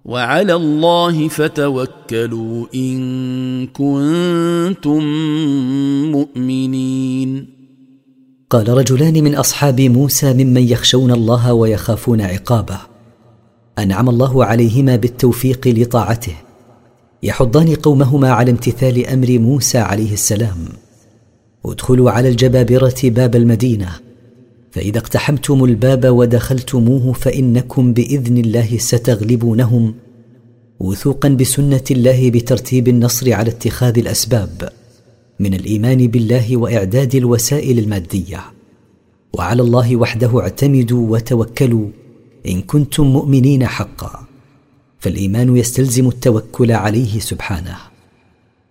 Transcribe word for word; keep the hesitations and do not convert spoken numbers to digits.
وعلى الله فتوكلوا إن كنتم مؤمنين. قال رجلان من أصحاب موسى ممن يخشون الله ويخافون عقابه، أنعم الله عليهما بالتوفيق لطاعته، يحضان قومهما على امتثال أمر موسى عليه السلام: ادخلوا على الجبابرة باب المدينة، فإذا اقتحمتم الباب ودخلتموه فإنكم بإذن الله ستغلبونهم، وثوقا بسنة الله بترتيب النصر على اتخاذ الأسباب من الإيمان بالله وإعداد الوسائل المادية. وعلى الله وحده اعتمدوا وتوكلوا إن كنتم مؤمنين حقا، فالإيمان يستلزم التوكل عليه سبحانه.